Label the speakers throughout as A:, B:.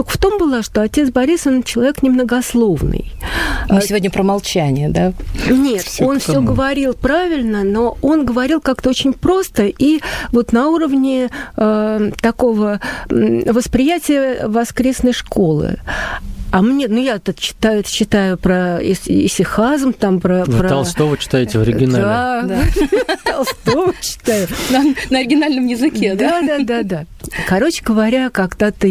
A: штука в том была, что отец Борис, он человек немногословный.
B: Мы сегодня про молчание, да?
A: Нет, он все говорил правильно, но он говорил как-то очень просто и вот на уровне такого восприятия воскресной школы. А мне, я-то читаю про исихазм, там про...
C: Толстого читаете в оригинале.
A: Да. Толстого читаю.
B: На оригинальном языке, да?
A: Да. Короче говоря, когда-то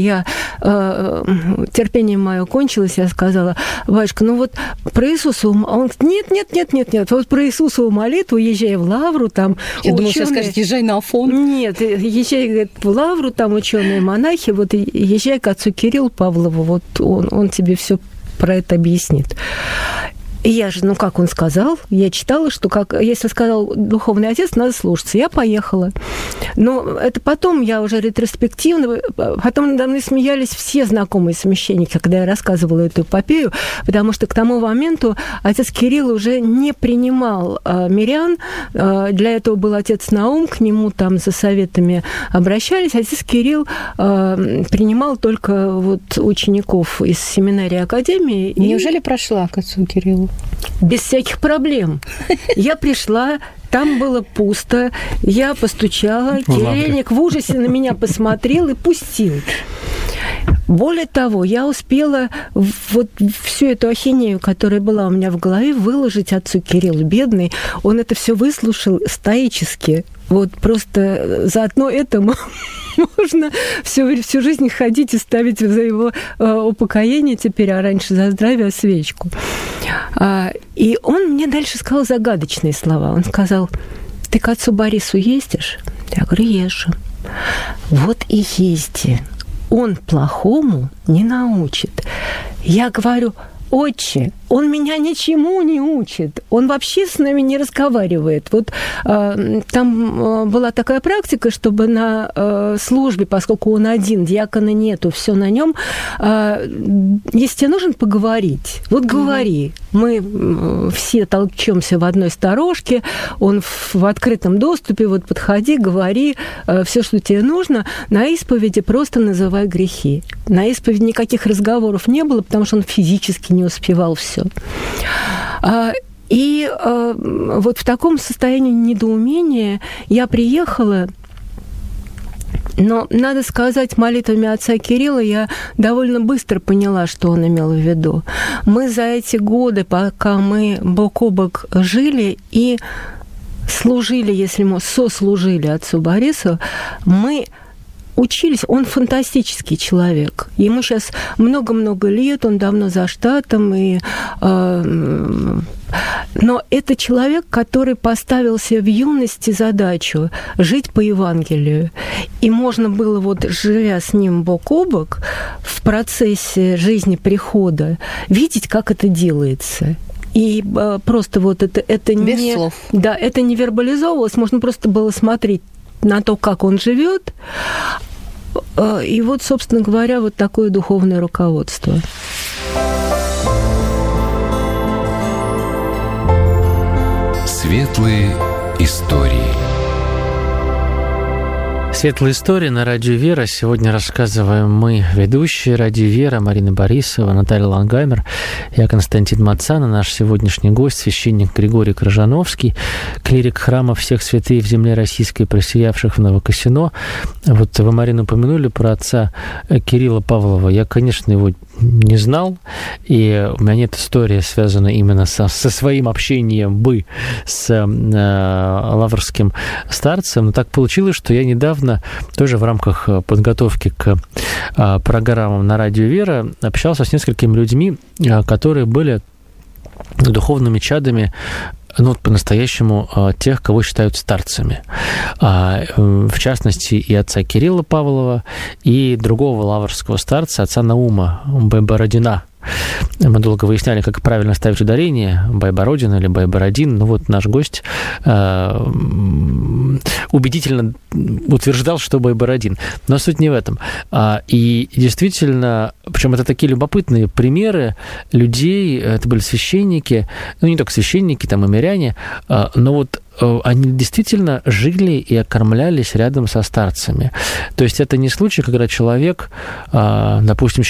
A: терпение мое кончилось, я сказала: батюшка, про Иисусову... Он говорит: нет, вот про Иисусову молитву езжай в Лавру, там
B: Я думала, сейчас скажет: езжай на Афон.
A: Нет, езжай, говорит, в Лавру, там ученые монахи, вот езжай к отцу Кириллу Павлову, вот он тебе все про это объяснит. И я же, как он сказал, я читала, что если сказал духовный отец, надо слушаться. Я поехала. Но это потом, я уже ретроспективно, потом надо мной смеялись все знакомые священники, когда я рассказывала эту эпопею, потому что к тому моменту отец Кирилл уже не принимал мирян. Для этого был отец Наум, к нему там за советами обращались. Отец Кирилл принимал только учеников из семинарии академии.
B: Неужели прошла к отцу Кириллу?
A: Без всяких проблем. Я пришла, там было пусто, я постучала, Кирильник в ужасе на меня посмотрел и пустил. Более того, я успела всю эту ахинею, которая была у меня в голове, выложить отцу Кириллу. Бедный, он это все выслушал стоически. Просто заодно этому можно всю жизнь ходить и ставить за его упокоение теперь, а раньше за здравие свечку. И он мне дальше сказал загадочные слова. Он сказал: ты к отцу Борису ездишь? Я говорю: езжу. Вот и езди. Он плохому не научит. Я говорю: отче, он меня ничему не учит, он вообще с нами не разговаривает. Там была такая практика, чтобы на службе, поскольку он один, диакона нету, все на нем, если тебе нужно поговорить, говори. Мы все толчемся в одной сторожке, он в открытом доступе, подходи, говори, все, что тебе нужно. На исповеди просто называй грехи. На исповеди никаких разговоров не было, потому что он физически не успевал все. И в таком состоянии недоумения я приехала. Но, надо сказать, молитвами отца Кирилла я довольно быстро поняла, что он имел в виду. Мы за эти годы, пока мы бок о бок жили и служили, если мы сослужили отцу Борису, мы учились. Он фантастический человек. Ему сейчас много-много лет, он давно за штатом. Но это человек, который поставил себе в юности задачу жить по Евангелию. И можно было, живя с ним бок о бок, в процессе жизни прихода, видеть, как это делается. И просто это
B: без
A: не...
B: слов.
A: Да, это не вербализовывалось. Можно просто было смотреть на то, как он живет. И собственно говоря, такое духовное руководство.
D: Светлые истории.
C: Светлая история на Радио Вера. Сегодня рассказываем мы, ведущие Радио Вера, Марина Борисова, Наталья Лангаймер, я Константин Мацана, наш сегодняшний гость, священник Григорий Крыжановский, клирик храма всех святых в земле российской, просиявших в Новокосино. Вы, Марина, упомянули про отца Кирилла Павлова. Я, конечно, его не знал, и у меня нет истории, связанной именно со своим общением с лаврским старцем, но так получилось, что я недавно тоже в рамках подготовки к программам на Радио Вера общался с несколькими людьми, которые были духовными чадами, по-настоящему тех, кого считают старцами. В частности, и отца Кирилла Павлова, и другого лаврского старца, отца Наума Байбородина. Мы долго выясняли, как правильно ставить ударение, Байбородин или Байбородин. Наш гость убедительно утверждал, что Байбородин. Но суть не в этом. И действительно, причем это такие любопытные примеры людей, это были священники, не только священники, там и миряне, но они действительно жили и окормлялись рядом со старцами. То есть это не случай, когда человек, допустим,